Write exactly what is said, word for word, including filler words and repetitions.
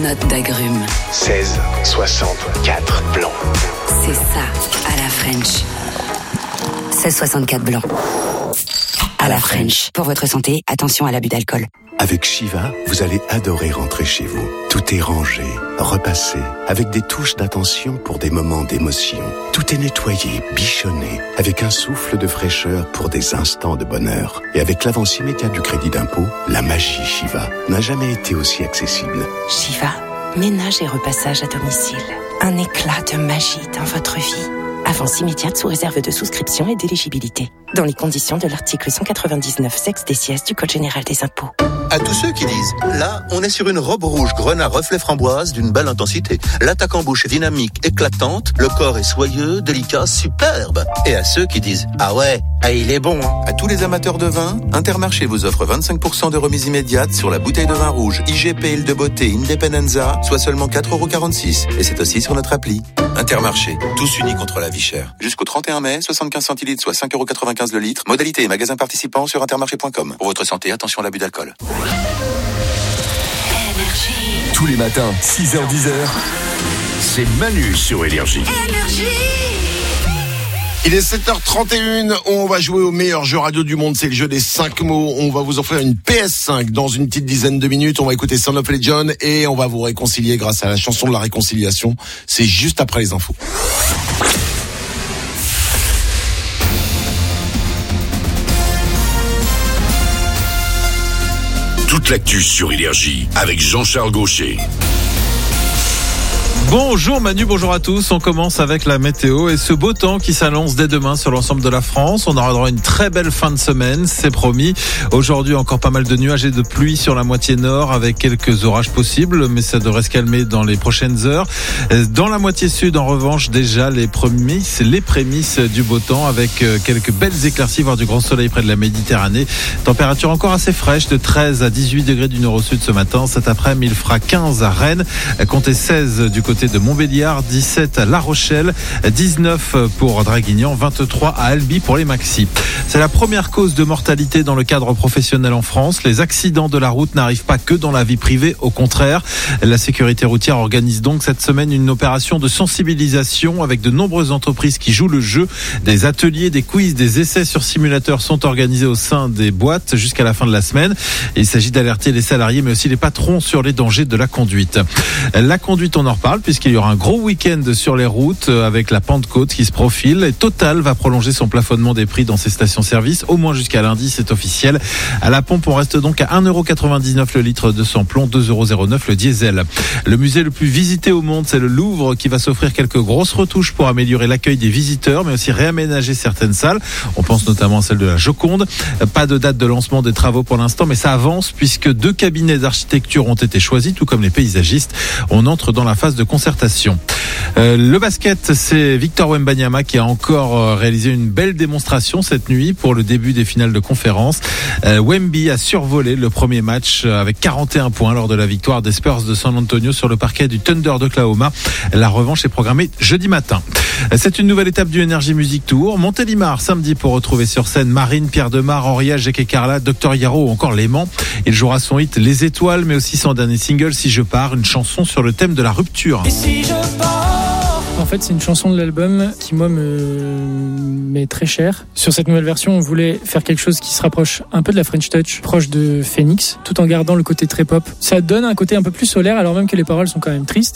Note d'agrumes. seize soixante-quatre blanc. C'est ça, à la French. seize soixante-quatre blanc. À la French. Pour votre santé, attention à l'abus d'alcool. Avec Shiva, vous allez adorer rentrer chez vous. Tout est rangé, repassé, avec des touches d'attention pour des moments d'émotion. Tout est nettoyé, bichonné, avec un souffle de fraîcheur pour des instants de bonheur. Et avec l'avance immédiate du crédit d'impôt, la magie Shiva n'a jamais été aussi accessible. Shiva, ménage et repassage à domicile. Un éclat de magie dans votre vie. Avance immédiate sous réserve de souscription et d'éligibilité. Dans les conditions de l'article cent quatre-vingt-dix-neuf sexe des sièges du Code général des impôts. À tous ceux qui disent, là, on est sur une robe rouge grenat reflet framboise d'une belle intensité. L'attaque en bouche est dynamique, éclatante, le corps est soyeux, délicat, superbe. Et à ceux qui disent, ah ouais, ah il est bon. À tous les amateurs de vin, Intermarché vous offre vingt-cinq pour cent de remise immédiate sur la bouteille de vin rouge I G P Île de Beauté Independenza, soit seulement quatre euros quarante-six. Et c'est aussi sur notre appli. Intermarché, tous unis contre la vie chère. Jusqu'au trente et un mai, soixante-quinze centilitres, soit cinq euros quatre-vingt-quinze le litre. Modalité et magasins participants sur intermarché point com. Pour votre santé, attention à l'abus d'alcool. Tous les matins, six heures dix heures, c'est Manu sur Énergie. Il est sept heures trente et une, on va jouer au meilleur jeu radio du monde, c'est le jeu des cinq mots. On va vous offrir une P S cinq dans une petite dizaine de minutes. On va écouter Son of Legend et on va vous réconcilier grâce à la chanson de la réconciliation. C'est juste après les infos. Toute l'actu sur Énergie avec Jean-Charles Gaucher. Bonjour Manu, bonjour à tous. On commence avec la météo et ce beau temps qui s'annonce dès demain sur l'ensemble de la France. On aura droit à une très belle fin de semaine, c'est promis. Aujourd'hui, encore pas mal de nuages et de pluie sur la moitié nord avec quelques orages possibles, mais ça devrait se calmer dans les prochaines heures. Dans la moitié sud, en revanche, déjà les prémices, les prémices du beau temps avec quelques belles éclaircies, voire du grand soleil près de la Méditerranée. Température encore assez fraîche de treize à dix-huit degrés du nord au sud ce matin. Cet après-midi, il fera quinze à Rennes, comptez seize du côté de Montbéliard, dix-sept à La Rochelle, dix-neuf pour Draguignan, vingt-trois à Albi pour les maxis. C'est la première cause de mortalité dans le cadre professionnel en France. Les accidents de la route n'arrivent pas que dans la vie privée, au contraire. La sécurité routière organise donc cette semaine une opération de sensibilisation avec de nombreuses entreprises qui jouent le jeu. Des ateliers, des quiz, des essais sur simulateur sont organisés au sein des boîtes jusqu'à la fin de la semaine. Il s'agit d'alerter les salariés mais aussi les patrons sur les dangers de la conduite. La conduite, on en reparle puisqu'il y aura un gros week-end sur les routes avec la Pentecôte qui se profile. Et Total va prolonger son plafonnement des prix dans ses stations-service au moins jusqu'à lundi, c'est officiel. À la pompe, on reste donc à un euro quatre-vingt-dix-neuf le litre de samplon, deux euros zéro neuf le diesel. Le musée le plus visité au monde, c'est le Louvre qui va s'offrir quelques grosses retouches pour améliorer l'accueil des visiteurs mais aussi réaménager certaines salles. On pense notamment à celle de la Joconde. Pas de date de lancement des travaux pour l'instant mais ça avance puisque deux cabinets d'architecture ont été choisis tout comme les paysagistes. On entre dans la phase de concertation. Euh, le basket, c'est Victor Wembanyama qui a encore réalisé une belle démonstration cette nuit pour le début des finales de conférence. Euh, Wemby a survolé le premier match avec quarante et un points lors de la victoire des Spurs de San Antonio sur le parquet du Thunder d'Oklahoma. La revanche est programmée jeudi matin. C'est une nouvelle étape du Energy Music Tour. Montélimar samedi pour retrouver sur scène Marine, Pierre Demar, Henri, Jacques Carla, Docteur Yaro ou encore Léman. Il jouera son hit Les Étoiles mais aussi son dernier single Si je pars, une chanson sur le thème de la rupture. Et si je pars. En fait, c'est une chanson de l'album qui, moi, me m'est très chère. Sur cette nouvelle version, on voulait faire quelque chose qui se rapproche un peu de la French Touch, proche de Phoenix, tout en gardant le côté très pop. Ça donne un côté un peu plus solaire, alors même que les paroles sont quand même tristes.